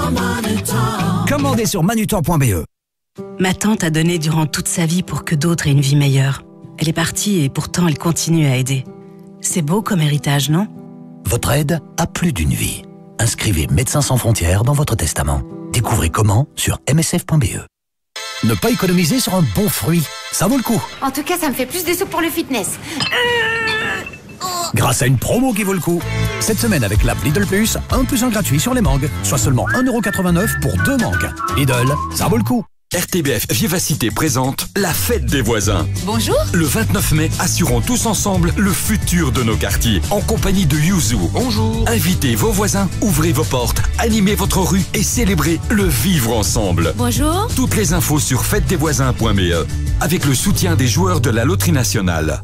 Commandez sur manutan.be. Ma tante a donné durant toute sa vie pour que d'autres aient une vie meilleure. Elle est partie et pourtant elle continue à aider. C'est beau comme héritage, non ? Votre aide a plus d'une vie. Inscrivez Médecins sans frontières dans votre testament. Découvrez comment sur msf.be. Ne pas économiser sur un bon fruit, ça vaut le coup. En tout cas, ça me fait plus de sous pour le fitness. Grâce à une promo qui vaut le coup. Cette semaine avec l'app Lidl Plus, 1 + 1 gratuit sur les mangues, soit seulement 1,89€ pour 2 mangues. Lidl, ça vaut le coup. RTBF Vivacité présente la fête des voisins. Bonjour. Le 29 mai, assurons tous ensemble le futur de nos quartiers. En compagnie de Yuzu. Bonjour. Invitez vos voisins, ouvrez vos portes, animez votre rue et célébrez le vivre ensemble. Bonjour. Toutes les infos sur fêtedesvoisins.me avec le soutien des joueurs de la Loterie Nationale.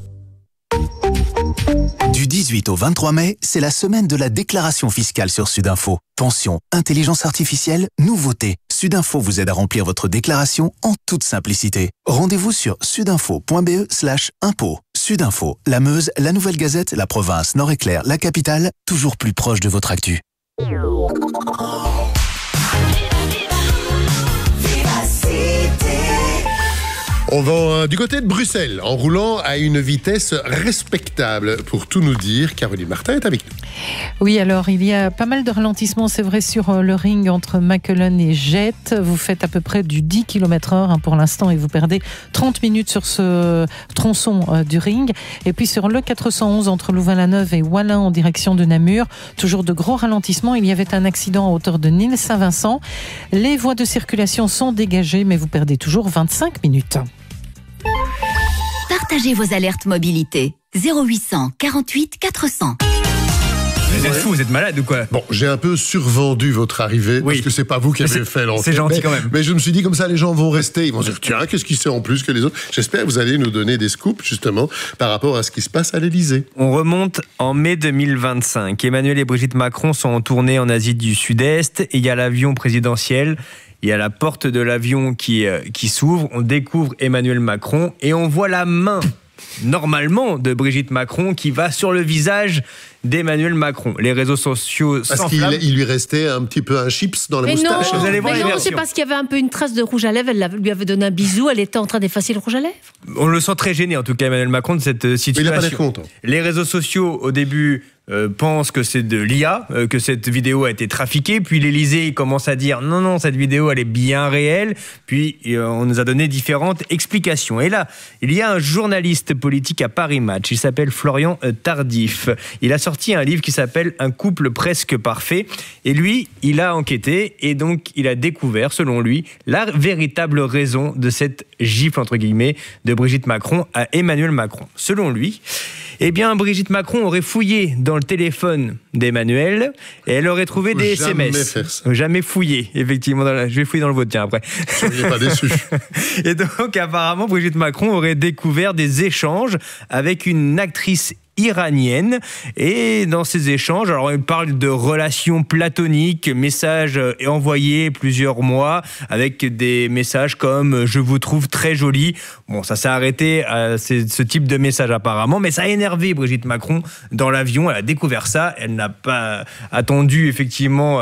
Du 18 au 23 mai, c'est la semaine de la déclaration fiscale sur Sudinfo. Pension, intelligence artificielle, nouveautés. Sudinfo vous aide à remplir votre déclaration en toute simplicité. Rendez-vous sur sudinfo.be/impôt. Sudinfo, la Meuse, la Nouvelle Gazette, la province, Nord-Éclair, la capitale, toujours plus proche de votre actu. On va du côté de Bruxelles, en roulant à une vitesse respectable. Pour tout nous dire, Caroline Martin est avec nous. Oui, alors il y a pas mal de ralentissements, c'est vrai, sur le ring entre Maquelon et Jette. Vous faites à peu près du 10 km/h pour l'instant et vous perdez 30 minutes sur ce tronçon du ring. Et puis sur le 411 entre Louvain-la-Neuve et Wallin en direction de Namur, toujours de gros ralentissements. Il y avait un accident à hauteur de Nîmes-Saint-Vincent. Les voies de circulation sont dégagées, mais vous perdez toujours 25 minutes. Partagez vos alertes mobilité. 0800 48 400. Vous êtes fou, vous êtes malade ou quoi? Bon, j'ai un peu survendu votre arrivée, oui, parce que c'est pas vous qui avez fait l'enquête. C'est gentil quand même. Mais je me suis dit, comme ça, les gens vont rester. Ils vont se dire, tiens, qu'est-ce qu'il sait en plus que les autres? J'espère que vous allez nous donner des scoops, justement, par rapport à ce qui se passe à l'Élysée. On remonte en mai 2025. Emmanuel et Brigitte Macron sont en tournée en Asie du Sud-Est et il y a l'avion présidentiel. Il y a la porte de l'avion qui s'ouvre, on découvre Emmanuel Macron et on voit la main, normalement, de Brigitte Macron qui va sur le visage d'Emmanuel Macron. Les réseaux sociaux s'enflamment. Parce qu'il lui restait un petit peu un chips dans la moustache. Vous allez voir les versions. C'est parce qu'il y avait un peu une trace de rouge à lèvres, elle lui avait donné un bisou, elle était en train d'effacer le rouge à lèvres. On le sent très gêné, en tout cas, Emmanuel Macron, de cette situation. Mais il n'a pas l'air content. Les réseaux sociaux, au début, pensent que c'est de l'IA, que cette vidéo a été trafiquée, puis l'Élysée commence à dire non, cette vidéo elle est bien réelle, puis on nous a donné différentes explications. Et là, il y a un journaliste politique à Paris Match, il s'appelle Florian Tardif. Il a sorti un livre qui s'appelle Un couple presque parfait, et lui, il a enquêté, et donc il a découvert, selon lui, la véritable raison de cette gifle, entre guillemets, de Brigitte Macron à Emmanuel Macron. Selon lui, eh bien, Brigitte Macron aurait fouillé dans le téléphone d'Emmanuel et elle aurait trouvé des SMS. Jamais fouillé, effectivement. Je vais fouiller dans le vôtre, tiens, après. Je ne suis pas déçu. Et donc, apparemment, Brigitte Macron aurait découvert des échanges avec une actrice iranienne, et dans ces échanges, alors il parle de relations platoniques, messages envoyés plusieurs mois avec des messages comme je vous trouve très jolie. Bon, ça s'est arrêté à ce type de message apparemment, mais ça a énervé Brigitte Macron dans l'avion. Elle a découvert ça, elle n'a pas attendu effectivement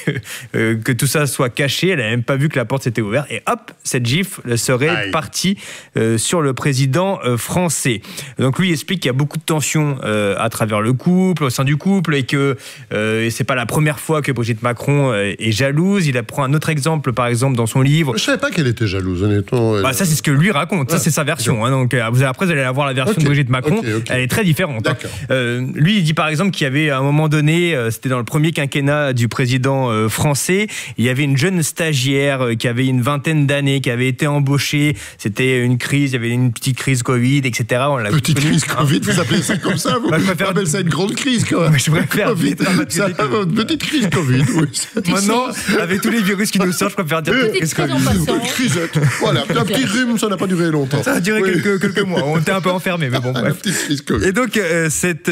que tout ça soit caché, elle n'a même pas vu que la porte s'était ouverte, et hop, cette gifle serait partie sur le président français. Donc lui explique qu'il y a beaucoup de tensions à travers le couple, au sein du couple, et que c'est pas la première fois que Brigitte Macron est jalouse. Il prend un autre exemple, par exemple, dans son livre. Je savais pas qu'elle était jalouse, honnêtement. Ça, c'est ce que lui raconte. Ça, c'est sa version. Hein, donc, après, vous allez avoir la version de Brigitte Macron. Elle est très différente. Lui, il dit, par exemple, qu'il y avait, à un moment donné, c'était dans le premier quinquennat du président français, il y avait une jeune stagiaire qui avait une vingtaine d'années, qui avait été embauchée. C'était une crise, il y avait une petite crise Covid, etc. Petite crise Covid, vous appelez ça comme ça, vous? Je appelle ça une grande crise, quand même. Je préfère ça, une petite crise Covid, oui. Maintenant, avec tous les virus qui nous sortent, je préfère dire crise Covid. Une crisette. Voilà, un petit rhume, ça n'a pas duré longtemps. Ça a duré quelques mois. On était un peu enfermés, mais bon, bref. Et donc, cette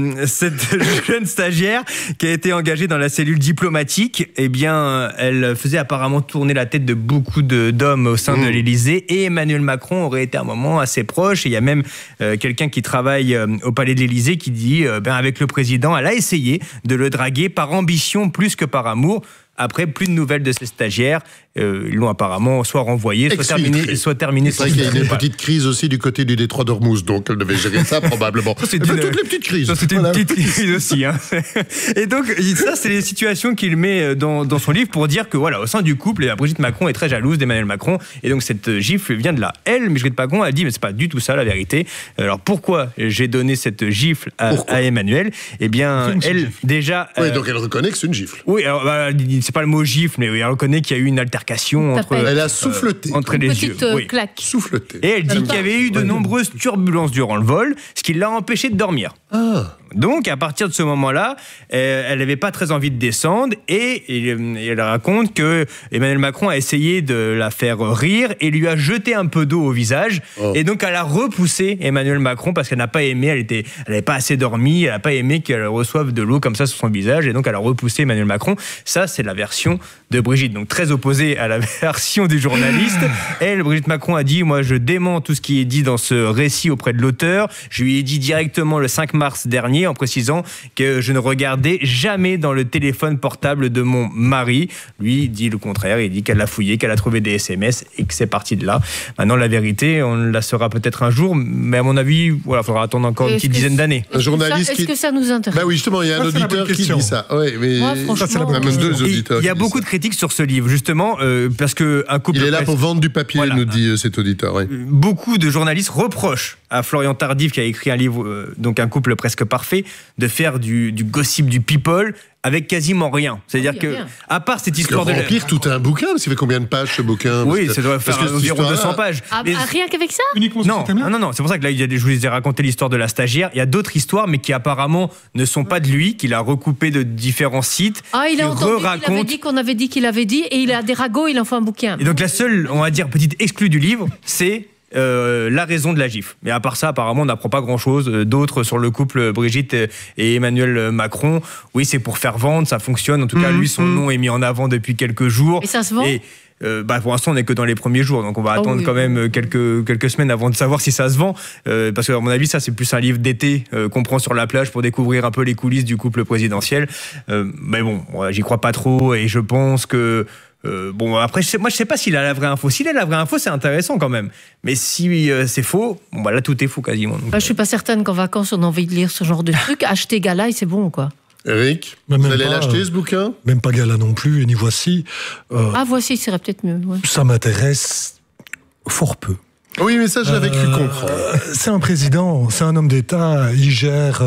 jeune stagiaire qui a été engagée dans la cellule diplomatique, eh bien, elle faisait apparemment tourner la tête de beaucoup d'hommes au sein de l'Élysée, et Emmanuel Macron aurait été à un moment assez proche. Et il y a même quelqu'un qui travaille au palais de l'Élysée qui dit avec le président, elle a essayé de le draguer par ambition plus que par amour. Après, plus de nouvelles de ces stagiaires. Ils l'ont apparemment soit renvoyé, soit terminé. C'est vrai qu'il y a une petite crise aussi du côté du détroit d'Ormuz, donc elle devait gérer ça probablement. Ça, toutes les petites crises. Ça, c'était une petite crise aussi. Hein. Et donc, ça, c'est les situations qu'il met dans son livre pour dire que, voilà, au sein du couple, Brigitte Macron est très jalouse d'Emmanuel Macron. Et donc, cette gifle vient de là. Elle, Brigitte Macron, a dit, mais c'est pas du tout ça, la vérité. Alors, pourquoi j'ai donné cette gifle à Emmanuel? Eh bien, elle, déjà. Oui, donc elle reconnaît que c'est une gifle. Oui, alors, c'est pas le mot gifle, mais elle reconnaît qu'il y a eu une altercation entre. Elle a souffleté. Entre les yeux. Claque. Souffleté. Et elle dit qu'il y avait eu de nombreuses turbulences durant le vol, ce qui l'a empêché de dormir. Donc, à partir de ce moment-là, elle n'avait pas très envie de descendre et elle raconte que Emmanuel Macron a essayé de la faire rire et lui a jeté un peu d'eau au visage. Et donc, elle a repoussé Emmanuel Macron parce qu'elle n'a pas aimé, elle n'avait pas assez dormi, elle n'a pas aimé qu'elle reçoive de l'eau comme ça sur son visage et donc elle a repoussé Emmanuel Macron. Ça, c'est la version de Brigitte, donc très opposée à la version du journaliste. Elle, Brigitte Macron, a dit, moi, je dément tout ce qui est dit dans ce récit auprès de l'auteur. Je lui ai dit directement le 5 mars dernier en précisant que je ne regardais jamais dans le téléphone portable de mon mari. Lui dit le contraire, il dit qu'elle l'a fouillé, qu'elle a trouvé des SMS et que c'est parti de là. Maintenant, la vérité, on la saura peut-être un jour, mais à mon avis, voilà, il faudra attendre encore une petite dizaine d'années. Un journaliste Est-ce que ça nous intéresse? Bah oui, justement, il y a un auditeur qui dit ça. Ouais, mais moi, franchement, même deux auditeurs. Il y a beaucoup de critiques sur ce livre, justement, parce que un couple. Il est là pour vendre du papier, nous dit cet auditeur. Ouais. Beaucoup de journalistes reprochent à Florian Tardif, qui a écrit un livre, donc Un couple presque parfait, de faire du gossip, du people, avec quasiment rien. C'est-à-dire que, à part cette histoire de... remplir tout un bouquin, ça fait combien de pages ce bouquin? Oui, ça doit faire environ 200 pages. Rien qu'avec ça? Non, c'est pour ça que là, je vous ai raconté l'histoire de la stagiaire. Il y a d'autres histoires, mais qui apparemment ne sont pas de lui, qu'il a recoupé de différents sites. Il a entendu qu'il avait dit qu'on avait dit qu'il avait dit, et il a des ragots, il en fait un bouquin. Et donc la seule, on va dire, petite exclue du livre, c'est... la raison de la gifle. Mais à part ça, apparemment, on n'apprend pas grand-chose d'autre sur le couple Brigitte et Emmanuel Macron. Oui, c'est pour faire vendre, ça fonctionne. En tout cas, lui, son nom est mis en avant depuis quelques jours. Et ça se vend? Pour l'instant, on n'est que dans les premiers jours, donc on va attendre quand même quelques semaines avant de savoir si ça se vend. Parce que, à mon avis, ça, c'est plus un livre d'été qu'on prend sur la plage pour découvrir un peu les coulisses du couple présidentiel. Mais bon, j'y crois pas trop et je pense que... après, moi, je sais pas s'il a la vraie info. S'il a la vraie info, c'est intéressant quand même. Mais si c'est faux, là, tout est faux quasiment. Donc, je suis pas certaine qu'en vacances, on a envie de lire ce genre de truc. Acheter Gala et c'est bon, quoi. Eric, vous allez l'acheter, ce bouquin? Même pas Gala non plus, et ni Voici. Voici, serait peut-être mieux. Ouais. Ça m'intéresse fort peu. Oui, mais ça, je l'avais cru comprendre. C'est un président, c'est un homme d'État, il gère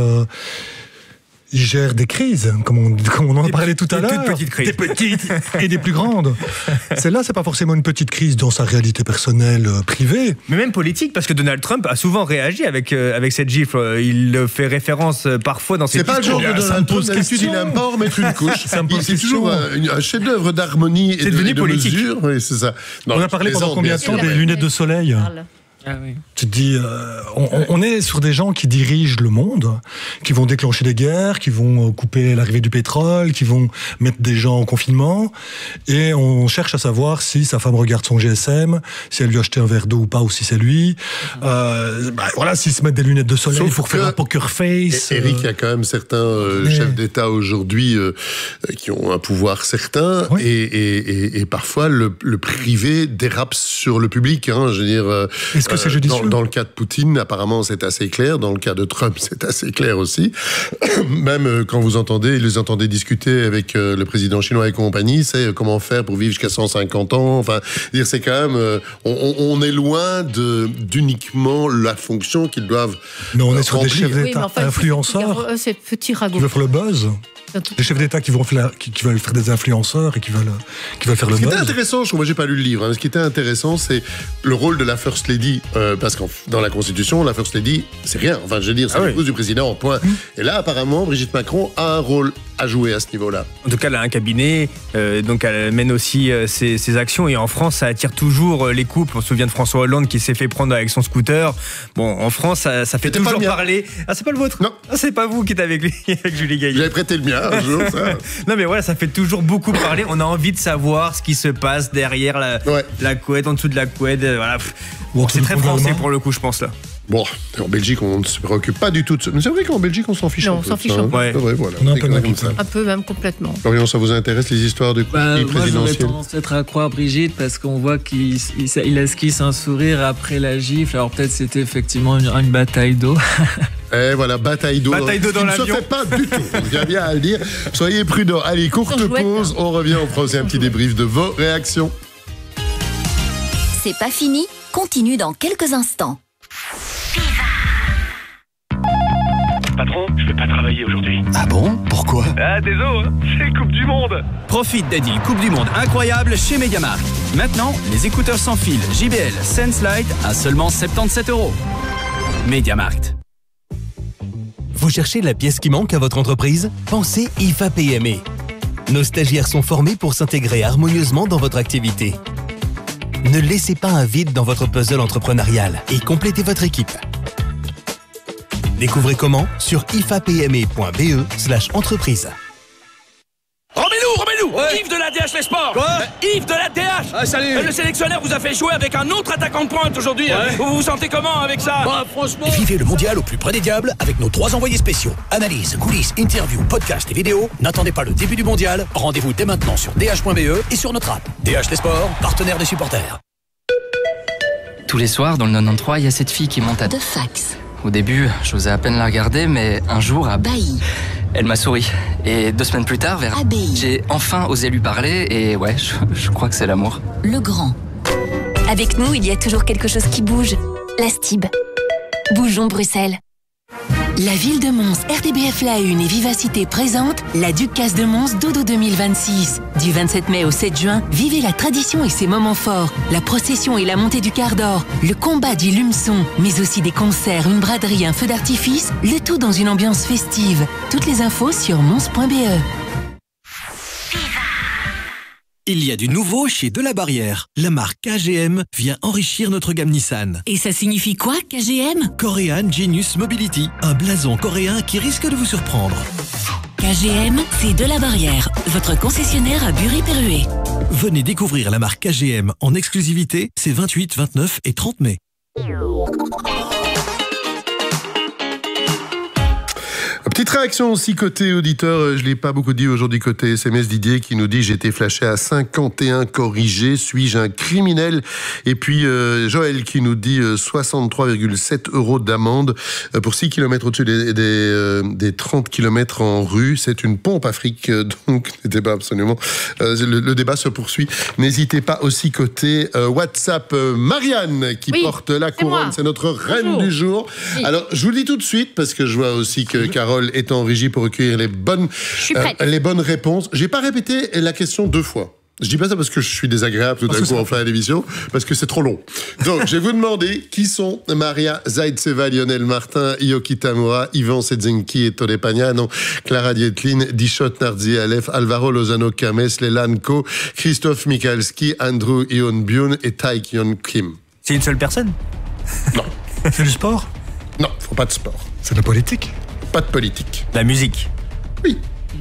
des crises, comme on en parlait tout à l'heure. Des petites et des plus grandes. Celle-là, c'est pas forcément une petite crise dans sa réalité personnelle privée. Mais même politique, parce que Donald Trump a souvent réagi avec cette gifle. Il fait référence parfois dans ses discours. C'est pas le genre de Donald Trump, d'habitude, il aime pas en remettre une couche. C'est toujours un chef-d'œuvre d'harmonie et de mesure. Oui, c'est ça. On a parlé pendant combien de temps des lunettes de soleil? Tu te dis, on est sur des gens qui dirigent le monde, qui vont déclencher des guerres, qui vont couper l'arrivée du pétrole, qui vont mettre des gens en confinement, et on cherche à savoir si sa femme regarde son GSM, si elle lui a acheté un verre d'eau ou pas, ou si c'est lui. S'ils se mettent des lunettes de soleil pour faire un poker face. Eric, il y a quand même certains chefs d'État aujourd'hui qui ont un pouvoir certain, et parfois le privé dérape sur le public. Je veux dire. Est-ce que c'est judicieux? Dans le cas de Poutine, apparemment, c'est assez clair. Dans le cas de Trump, c'est assez clair aussi. Même quand vous les entendez discuter avec le président chinois et compagnie, c'est comment faire pour vivre jusqu'à 150 ans. Enfin, c'est quand même... on est loin d'uniquement la fonction qu'ils doivent Mais on est sur des chefs d'État influenceurs. C'est petit ragot. Qui veulent faire le buzz. Des chefs d'État qui veulent faire des influenceurs et qui veulent faire le buzz. Ce qui était intéressant, moi j'ai pas lu le livre, ce qui était intéressant, c'est le rôle de la First Lady, parce que dans la Constitution, la First Lady, c'est rien. Enfin, je veux dire, c'est l'épouse du président, point. Et là, apparemment, Brigitte Macron a un rôle à jouer à ce niveau-là. En tout cas, elle a un cabinet, donc elle mène aussi ses actions, et en France, ça attire toujours les couples. On se souvient de François Hollande qui s'est fait prendre avec son scooter. Bon, en France, ça fait toujours parler. Ah, c'est pas le vôtre? Non. Ah, c'est pas vous qui êtes avec lui, avec Julie Gaillet. J'avais prêté le mien un jour, ça. Non, mais voilà, ça fait toujours beaucoup parler. On a envie de savoir ce qui se passe derrière la couette, en dessous de la couette. Voilà. C'est très français pour le coup, je pense, là. Bon, en Belgique, on ne se préoccupe pas du tout de ça. Mais c'est vrai qu'en Belgique, on s'en fiche un peu. Non, on s'en fiche un peu. Ouais. Ouais, voilà. On est un peu comme ça. Un peu, même complètement. Florian, ça vous intéresse, les histoires de Moi, j'aurais présidentielles? tendance peut-être à croire Brigitte, parce qu'on voit qu'il esquisse un sourire après la gifle. Alors peut-être c'était effectivement une bataille d'eau. Eh voilà, bataille d'eau. Bataille d'eau dans l'avion. Ça ne se fait pas du tout. Il y a bien à le dire. Soyez prudents. Allez, courte pause. On revient. On fera aussi un petit débrief de vos réactions. C'est pas fini, continue dans quelques instants. Patron, je vais pas travailler aujourd'hui. Ah bon? Pourquoi? Ah, désolé, c'est Coupe du Monde. Profite des deals Coupe du Monde incroyables chez Mediamarkt. Maintenant, les écouteurs sans fil JBL Sense Lite à seulement 77 €. Mediamarkt. Vous cherchez la pièce qui manque à votre entreprise? Pensez IFA PME. Nos stagiaires sont formés pour s'intégrer harmonieusement dans votre activité. Ne laissez pas un vide dans votre puzzle entrepreneurial et complétez votre équipe. Découvrez comment sur ifapme.be/entreprise. Remets-nous Yves de la DH Les Sports. Quoi? Yves de la DH. Ah, salut. Le sélectionneur vous a fait jouer avec un autre attaquant de pointe aujourd'hui. Ouais. Vous vous sentez comment avec ça? Bah, franchement... Vivez le mondial au plus près des diables avec nos 3 envoyés spéciaux. Analyse, coulisses, interviews, podcasts et vidéos. N'attendez pas le début du mondial. Rendez-vous dès maintenant sur dh.be et sur notre app. DH Les Sports, partenaire des supporters. Tous les soirs, dans le 93, il y a cette fille qui monte à... De fax. Au début, j'osais à peine la regarder, mais un jour, Bailly. elle m'a souri. Et 2 semaines plus tard, j'ai enfin osé lui parler, et ouais, je crois que c'est l'amour. Le Grand. Avec nous, il y a toujours quelque chose qui bouge. La STIB. Bougeons Bruxelles. La ville de Mons, RTBF La Une et Vivacité présentent la Ducasse de Mons Dodo 2026. Du 27 mai au 7 juin, vivez la tradition et ses moments forts, la procession et la montée du quart d'or, le combat du lumeçon, mais aussi des concerts, une braderie, un feu d'artifice, le tout dans une ambiance festive. Toutes les infos sur mons.be. Il y a du nouveau chez Delabarrière. La marque KGM vient enrichir notre gamme Nissan. Et ça signifie quoi, KGM? Korean Genius Mobility, un blason coréen qui risque de vous surprendre. KGM, c'est Delabarrière, votre concessionnaire à Bury-Perruet. Venez découvrir la marque KGM en exclusivité ces 28, 29 et 30 mai. Petite réaction aussi côté auditeur, je ne l'ai pas beaucoup dit aujourd'hui côté SMS, Didier qui nous dit « J'ai été flashé à 51 corrigé, suis-je un criminel ?» Et puis Joël qui nous dit 63,7 € d'amende pour 6 km au-dessus des 30 km en rue. C'est une pompe Afrique, donc le débat absolument. Le débat se poursuit. N'hésitez pas aussi côté WhatsApp, Marianne qui porte la couronne, c'est notre reine du jour. Oui. Alors je vous le dis tout de suite parce que je vois aussi que Carole est en régie pour recueillir les bonnes réponses. J'ai pas répété la question 2 fois. Je dis pas ça parce que je suis désagréable tout d'un coup en fin d'émission, parce que c'est trop long. Donc, je vais vous demander qui sont Maria Zaitseva, Lionel Martin, Yoki Tamura, Ivan Sedzenki et Tone Pagnano, Clara Dietlin, Dishot Nardi Alef, Alvaro Lozano Cames, Lelan Ko, Christophe Mikalski, Andrew Ion Byun et Tai Kyon Kim. C'est une seule personne? Non. C'est du sport? Non, faut pas de sport. C'est de la politique? Pas de politique. La musique? Oui.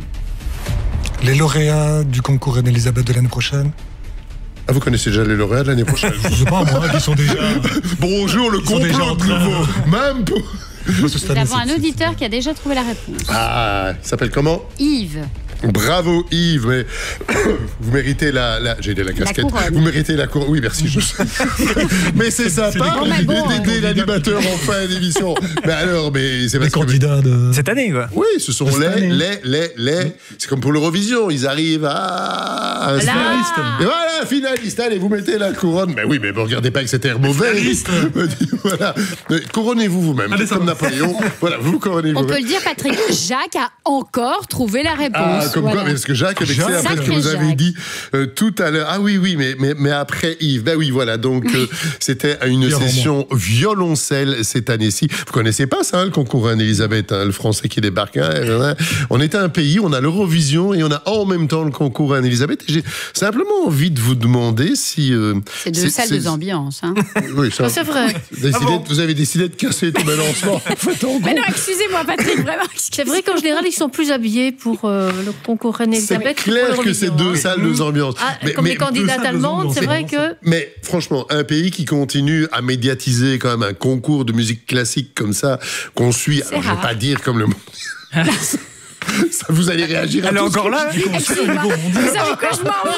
Les lauréats du concours Reine-Elisabeth de l'année prochaine? Ah, vous connaissez déjà les lauréats de l'année prochaine? Je sais pas, moi, qui sont déjà... Bonjour, le complot de nouveau. Même pour... Nous avons un auditeur qui a déjà trouvé la réponse. Ah, il s'appelle comment? Yves. Bravo Yves, mais vous méritez j'ai dit la casquette. Vous méritez la couronne. Oui, merci. Je sais. Mais c'est sympa d'aider l'animateur en fin d'émission. Mais alors, c'est parce les candidats de cette année, quoi. Oui, ce sont les. C'est comme pour l'Eurovision, ils arrivent à un finaliste. Et voilà, finaliste. Allez, vous mettez la couronne. Mais oui, mais vous regardez pas avec cet air mauvais. Voilà. Couronnez-vous vous-même, comme Napoléon. Voilà, vous couronnez-vous. On peut le dire, Patrick. Jacques a encore trouvé la réponse. Comme quoi, parce que Jacques, avec après ce que vous avez dit tout à l'heure. Ah oui, mais après Yves. Ben oui, voilà. Donc, c'était une session violoncelle cette année-ci. Vous connaissez pas ça, le concours Reine-Elisabeth, le français qui débarque. On était un pays, on a l'Eurovision et on a en même temps le concours Reine-Elisabeth. J'ai simplement envie de vous demander si... c'est deux salles, deux ambiances. Hein. Oui, ça, c'est vrai. Vous avez décidé de casser tout balancement. Mais non, excusez-moi, Patrick, vraiment. C'est vrai qu'en général, ils sont plus habillés pour le concours Reine-Elisabeth. C'est clair que c'est deux salles, deux ambiances. Comme les candidates allemandes, c'est vrai que... Mais franchement, un pays qui continue à médiatiser quand même un concours de musique classique comme ça, qu'on suit, alors, je ne vais pas dire comme le monde... Ça, vous allez réagir à Elle est tout encore là. Vous savez quoi, je m'en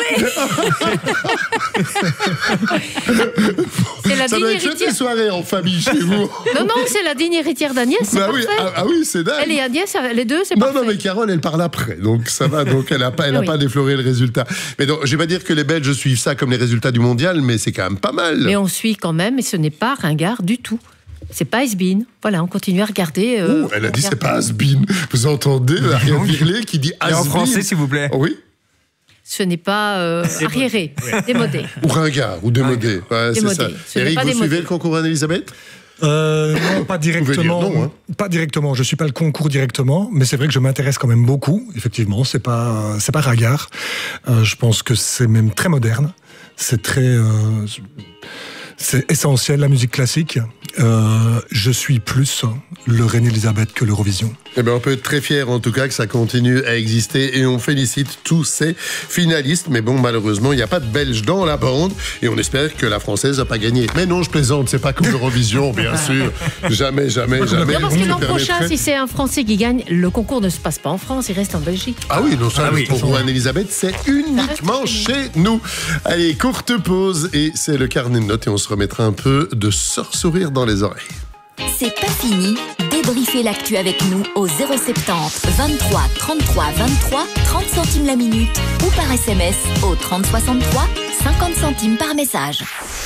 vais. Ça doit être chouette les soirées en famille chez vous. Non, c'est la digne héritière d'Agnès, c'est oui, parfait. C'est dingue. Elle et Agnès, les deux, c'est parfait. Non, mais Carole, elle parle après, donc ça va, donc elle n'a pas défloré le résultat. Mais donc, je vais pas dire que les Belges suivent ça comme les résultats du mondial, mais c'est quand même pas mal. Mais on suit quand même, et ce n'est pas ringard du tout. C'est pas has-been. Voilà, on continue à regarder. Elle a dit c'est pas has-been. Vous entendez Ariane Virlet qui dit has-been. Et en français, s'il vous plaît. Oui. Ce n'est pas arriéré, démodé. Ou ringard, ou démodé. Ouais, c'est ça. Eric, vous suivez le concours Anne-Elisabeth ? Non, pas directement. Dire non, hein. Pas directement. Je suis pas le concours directement, mais c'est vrai que je m'intéresse quand même beaucoup. Effectivement, c'est pas ringard. Je pense que c'est même très moderne. C'est très. C'est essentiel, la musique classique. Je suis plus le Reine-Elisabeth que l'Eurovision. Eh bien, on peut être très fiers en tout cas que ça continue à exister et on félicite tous ces finalistes. Mais bon, malheureusement, il n'y a pas de Belges dans la bande et on espère que la Française n'a pas gagné. Mais non, je plaisante, c'est pas comme l'Eurovision, bien sûr. Jamais. Non, parce que l'an prochain, si c'est un Français qui gagne, le concours ne se passe pas en France, il reste en Belgique. Ah oui, non, ça, le concours Anne-Elisabeth, c'est uniquement chez nous. Allez, courte pause et c'est le carnet de notes et on se remettra un peu de sourire dans les oreilles. C'est pas fini. Débriefez l'actu avec nous au 070 23 33 23 30 centimes la minute ou par SMS au 30 63 50 centimes par message.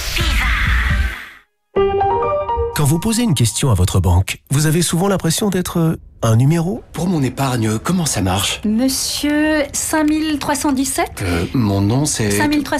Quand vous posez une question à votre banque, vous avez souvent l'impression d'être un numéro ? Pour mon épargne, comment ça marche ? Monsieur 5317 Mon nom c'est... 5317 ?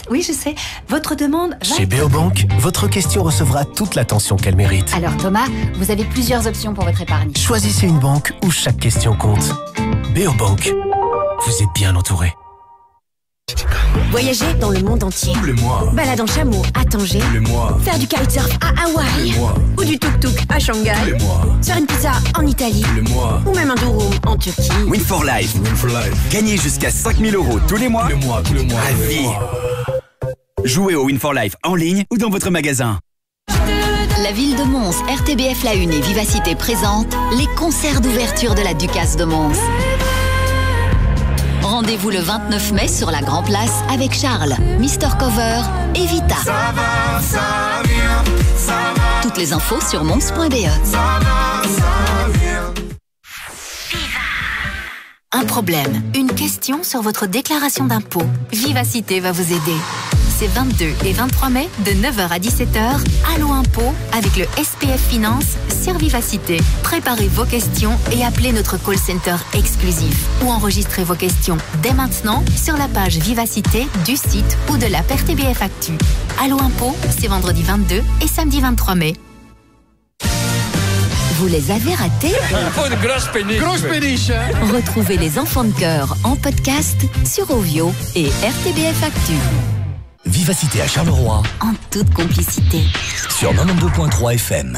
Oui, je sais. Votre demande... Chez Beobank, votre question recevra toute l'attention qu'elle mérite. Alors Thomas, vous avez plusieurs options pour votre épargne. Choisissez une banque où chaque question compte. Beobank, vous êtes bien entouré. Voyager dans le monde entier. Tous les mois. Balade en chameau à Tanger. Tous les mois. Faire du kitesurf à Hawaï. Tous les mois. Ou du tuk-tuk à Shanghai. Tous les mois. Faire une pizza en Italie. Tous les mois. Ou même un durum en Turquie. Win for Life. Gagnez jusqu'à 5 000 € tous les mois. Tous les mois. À vie. Jouez au Win for Life en ligne ou dans votre magasin. La ville de Mons, RTBF La Une et Vivacité présentent les concerts d'ouverture de la Ducasse de Mons. Rendez-vous le 29 mai sur la Grand Place avec Charles, Mister Cover et Vita. Ça va, ça vient, ça va. Toutes les infos sur mons.be. Ça va, ça vient. Un problème, une question sur votre déclaration d'impôt. Vivacité va vous aider. C'est 22 et 23 mai de 9h à 17h. Allô Impôt avec le SPF Finance sur Vivacité. Préparez vos questions et appelez notre call center exclusif. Ou enregistrez vos questions dès maintenant sur la page Vivacité du site ou de l'app RTBF Actu. Allô Impôt, c'est vendredi 22 et samedi 23 mai. Vous les avez ratés ? Une grosse péniche. Grosse péniche, hein ? Retrouvez les enfants de cœur en podcast sur Ovio et RTBF Actu. Vivacité à Charleroi, en toute complicité. Sur 92.3 FM.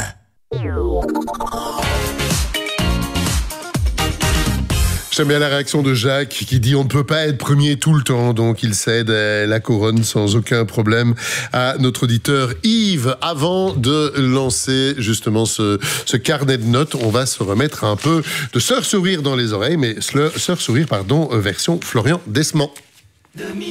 J'aime bien la réaction de Jacques qui dit on ne peut pas être premier tout le temps, donc il cède la couronne sans aucun problème à notre auditeur Yves. Avant de lancer justement ce carnet de notes, on va se remettre un peu de Sœur Sourire dans les oreilles, mais Sœur Sourire, version Florian Desmond.